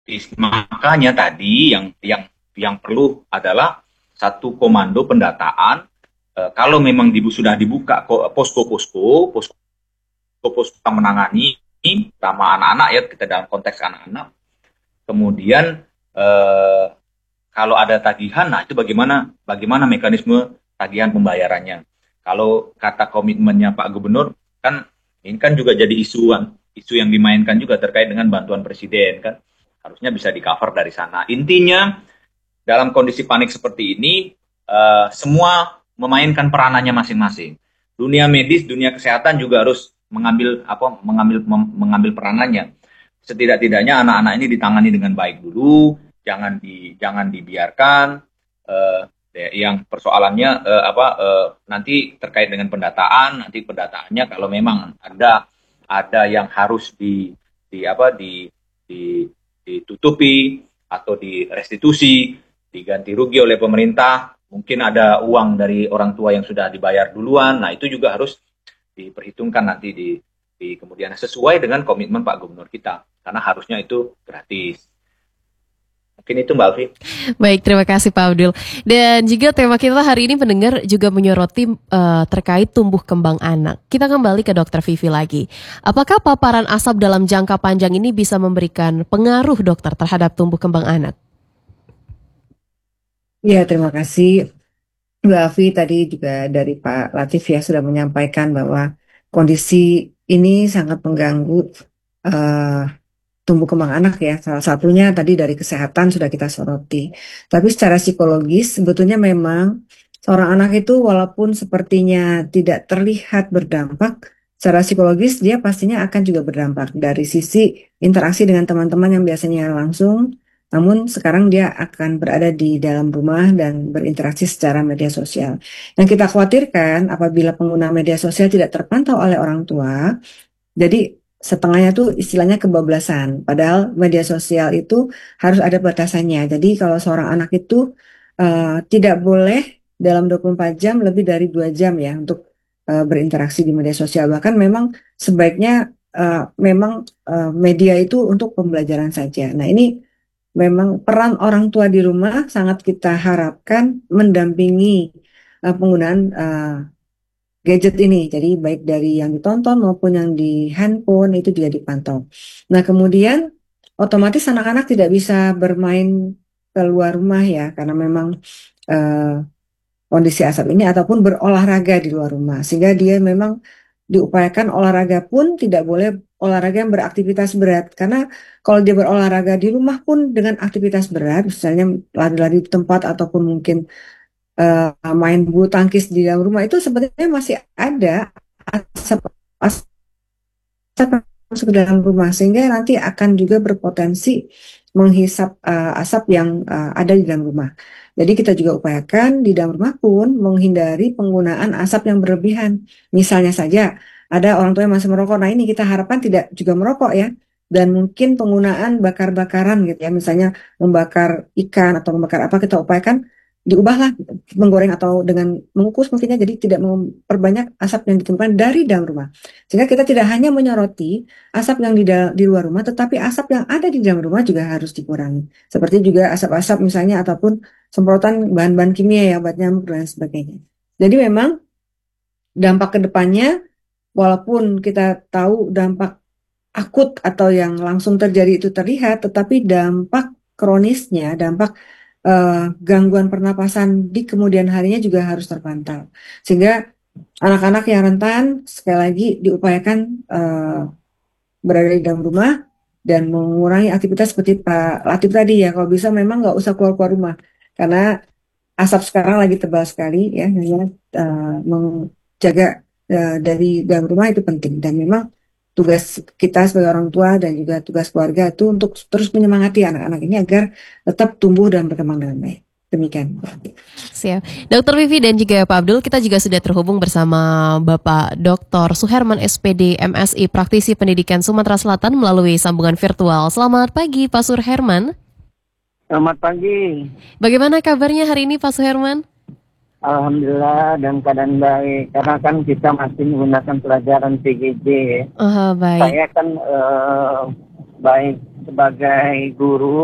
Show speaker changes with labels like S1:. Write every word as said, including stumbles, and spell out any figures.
S1: Makanya tadi yang yang yang perlu adalah satu komando pendataan. E, kalau memang dibu, sudah dibuka posko-posko, posko-posko menangani sama anak-anak ya, kita dalam konteks anak-anak. Kemudian e, kalau ada tagihan, nah itu bagaimana bagaimana mekanisme tagihan pembayarannya. Kalau kata komitmennya Pak Gubernur kan ini kan juga jadi isuan, isu yang dimainkan juga terkait dengan bantuan presiden kan. Harusnya bisa di-cover dari sana. Intinya dalam kondisi panik seperti ini uh, semua memainkan peranannya masing-masing. Dunia medis, dunia kesehatan juga harus mengambil apa mengambil mem, mengambil peranannya. Setidak-tidaknya anak-anak ini ditangani dengan baik dulu, jangan di jangan dibiarkan uh, yang persoalannya uh, apa uh, nanti terkait dengan pendataan, nanti pendataannya kalau memang ada ada yang harus di di apa di di ditutupi atau direstitusi, diganti rugi oleh pemerintah, mungkin ada uang dari orang tua yang sudah dibayar duluan, nah itu juga harus diperhitungkan nanti di, di kemudian sesuai dengan komitmen Pak Gubernur kita, karena harusnya itu gratis. Mungkin itu Mbak Alfi.
S2: Baik, terima kasih Pak Abdul. Dan juga tema kita hari ini pendengar juga menyoroti uh, terkait tumbuh kembang anak. Kita kembali ke Dokter Vivi lagi. Apakah paparan asap dalam jangka panjang ini bisa memberikan pengaruh dokter terhadap tumbuh kembang anak?
S3: Ya, terima kasih Mbak Alfi. Tadi juga dari Pak Latif ya sudah menyampaikan bahwa kondisi ini sangat mengganggu uh, tumbuh kembang anak ya. Salah satunya tadi dari kesehatan sudah kita soroti. Tapi secara psikologis sebetulnya memang seorang anak itu walaupun sepertinya tidak terlihat berdampak, secara psikologis dia pastinya akan juga berdampak dari sisi interaksi dengan teman-teman yang biasanya langsung, namun sekarang dia akan berada di dalam rumah dan berinteraksi secara media sosial. Yang kita khawatirkan apabila pengguna media sosial tidak terpantau oleh orang tua, jadi setengahnya tuh istilahnya kebablasan. Padahal media sosial itu harus ada batasannya. Jadi kalau seorang anak itu uh, tidak boleh dalam dua puluh empat jam lebih dari dua jam ya untuk uh, berinteraksi di media sosial. Bahkan memang sebaiknya uh, memang uh, media itu untuk pembelajaran saja. Nah ini memang peran orang tua di rumah sangat kita harapkan mendampingi uh, penggunaan uh, gadget ini, jadi baik dari yang ditonton maupun yang di handphone itu juga dipantau. Nah kemudian otomatis anak-anak tidak bisa bermain keluar rumah ya, karena memang uh, kondisi asap ini ataupun berolahraga di luar rumah, sehingga dia memang diupayakan olahraga pun tidak boleh olahraga yang beraktivitas berat, karena kalau dia berolahraga di rumah pun dengan aktivitas berat, misalnya lari-lari di tempat ataupun mungkin Uh, main bulu tangkis di dalam rumah, itu sebenarnya masih ada asap asap masuk ke dalam rumah, sehingga nanti akan juga berpotensi menghisap uh, asap yang uh, ada di dalam rumah. Jadi kita juga upayakan di dalam rumah pun menghindari penggunaan asap yang berlebihan. Misalnya saja ada orang tua yang masih merokok, nah ini kita harapkan tidak juga merokok ya. Dan mungkin penggunaan bakar-bakaran gitu ya, misalnya membakar ikan atau membakar apa, kita upayakan diubahlah menggoreng atau dengan mengukus mungkinnya, jadi tidak memperbanyak asap yang ditemukan dari dalam rumah, sehingga kita tidak hanya menyoroti asap yang di, di luar rumah, tetapi asap yang ada di dalam rumah juga harus dikurangi, seperti juga asap-asap misalnya ataupun semprotan bahan-bahan kimia ya, obat nyamuk dan sebagainya. Jadi memang dampak kedepannya, walaupun kita tahu dampak akut atau yang langsung terjadi itu terlihat, tetapi dampak kronisnya, dampak Uh, gangguan pernapasan di kemudian harinya juga harus terpantau, sehingga anak-anak yang rentan sekali lagi diupayakan uh, berada di dalam rumah dan mengurangi aktivitas seperti Pak Latif tadi ya, kalau bisa memang nggak usah keluar-keluar rumah, karena asap sekarang lagi tebal sekali ya, hanya uh, menjaga uh, dari dalam rumah itu penting, dan memang tugas kita sebagai orang tua dan juga tugas keluarga itu untuk terus menyemangati anak-anak ini agar tetap tumbuh dan berkembang dengan baik. Demikian.
S2: Siap. Dokter Vivi dan juga Pak Abdul, kita juga sudah terhubung bersama Bapak Doktor Suherman S P D M Si, praktisi pendidikan Sumatera Selatan melalui sambungan virtual. Selamat pagi Pak Suherman.
S4: Selamat pagi.
S2: Bagaimana kabarnya hari ini Pak Suherman?
S4: Alhamdulillah dan keadaan baik, karena kan kita masih menggunakan pelajaran P G J.
S2: Oh, baik.
S4: Saya kan uh, baik sebagai guru